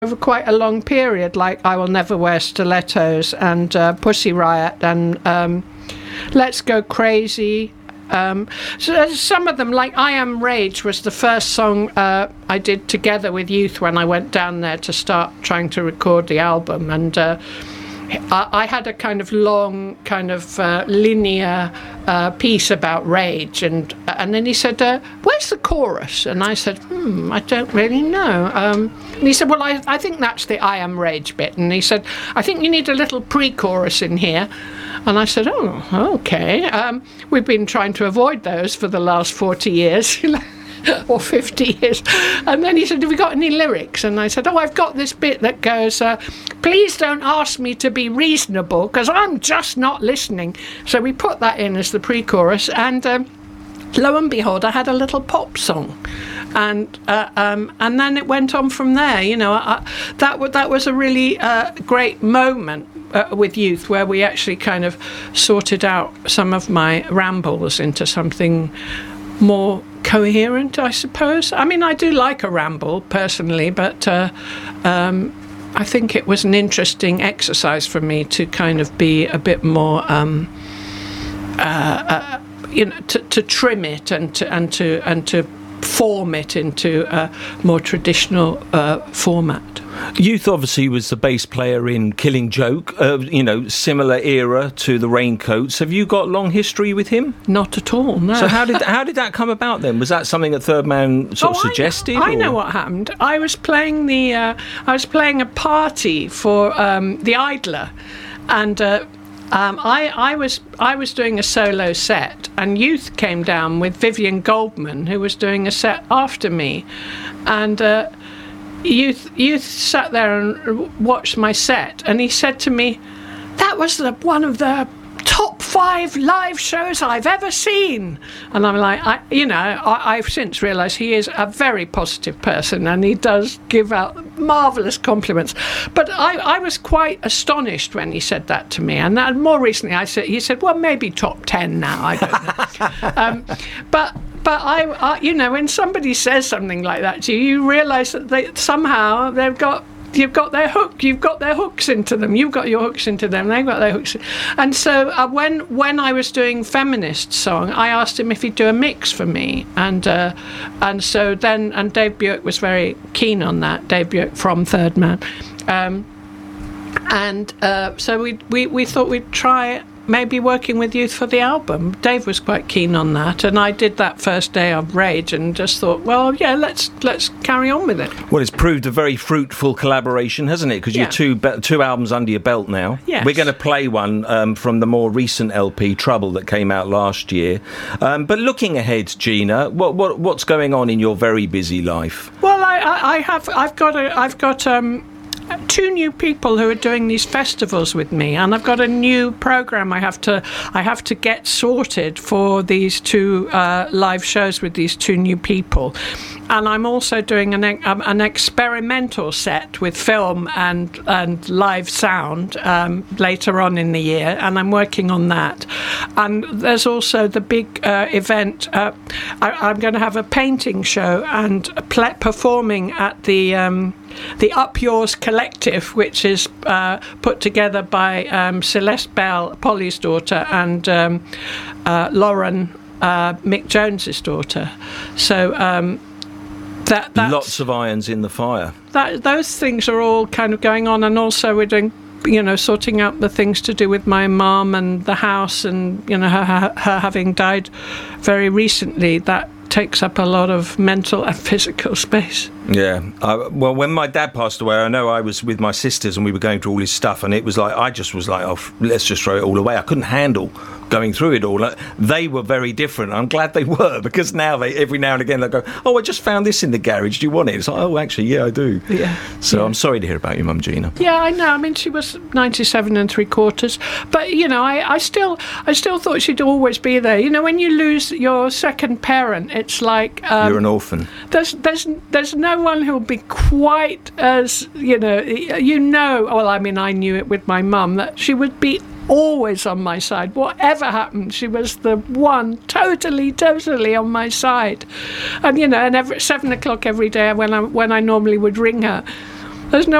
over quite a long period, like I Will Never Wear Stilettos and Pussy Riot and Let's Go Crazy. So some of them, like I Am Rage, was the first song I did together with Youth when I went down there to start trying to record the album. And I had a kind of long, kind of linear piece about rage, and then he said, "Where's the chorus?" And I said, "I don't really know." And he said, "Well, I think that's the I Am Rage bit." And he said, "I think you need a little pre-chorus in here." And I said, "Oh, okay." We've been trying to avoid those for the last 40 years. Or 50 years. And then he said, "Have you got any lyrics?" And I said, "Oh, I've got this bit that goes, please don't ask me to be reasonable, because I'm just not listening." So we put that in as the pre-chorus, and lo and behold, I had a little pop song. And then it went on from there. You know, that was a really great moment with Youth, where we actually kind of sorted out some of my rambles into something more coherent, I suppose. I mean, I do like a ramble personally, but I think it was an interesting exercise for me to kind of be a bit more, to trim it and to form it into a more traditional format. Youth obviously was the bass player in Killing Joke, similar era to the Raincoats. Have you got long history with him? Not at all, no. So how did that come about then? Was that something that Third Man suggested? I know what happened. I was playing a party for the Idler, and I was doing a solo set, and Youth came down with Vivian Goldman, who was doing a set after me, and Youth sat there and watched my set, and he said to me, "That was one of the top 5 live shows I've ever seen." And I'm like, I've since realised he is a very positive person, and he does give out marvellous compliments. But I was quite astonished when he said that to me. And more recently, he said, "Well, maybe top 10 now, I don't know." But I when somebody says something like that to you, you realise that somehow you've got their hooks into them. You've got your hooks into them. They've got their hooks. And so when I was doing Feminist Song, I asked him if he'd do a mix for me. And so then Dave Buick was very keen on that. Dave Buick from Third Man. So we thought we'd try maybe working with Youth for the album. Dave was quite keen on that, and I did that first day of Rage and just thought, well, yeah, let's carry on with it. Well, it's proved a very fruitful collaboration, hasn't it? Because you're two albums under your belt now. Yes. We're going to play one from the more recent LP, Trouble, that came out last year. But looking ahead, Gina, what's going on in your very busy life? Well, I've got 2 new people who are doing these festivals with me, and I've got a new program I have to get sorted for these 2 live shows with these 2 new people. And I'm also doing an experimental set with film and live sound later on in the year, and I'm working on that. And there's also the big event. I'm going to have a painting show and performing at the Up Yours Collective, which is put together by Celeste Bell, Polly's daughter, and Lauren, Mick Jones's daughter. So that's lots of irons in the fire. Those things are all kind of going on, and also we're doing, sorting out the things to do with my mum and the house, and her having died very recently. That takes up a lot of mental and physical space. Yeah. Well, when my dad passed away, I know I was with my sisters and we were going through all his stuff, and it was like, I just was like, oh, let's just throw it all away. I couldn't handle going through it all. They were very different. I'm glad they were, because now every now and again they go, "Oh, I just found this in the garage. Do you want it?" It's like, "Oh, actually, yeah, I do." Yeah. So yeah. I'm sorry to hear about your mum, Gina. Yeah, I know. I mean, she was 97 3/4, but I still thought she'd always be there. When you lose your second parent, it's like you're an orphan. There's no one who'll be quite as Well, I mean, I knew it with my mum that she would be always on my side. Whatever happened, she was the one totally on my side. And and every 7 o'clock every day when I normally would ring her, There's no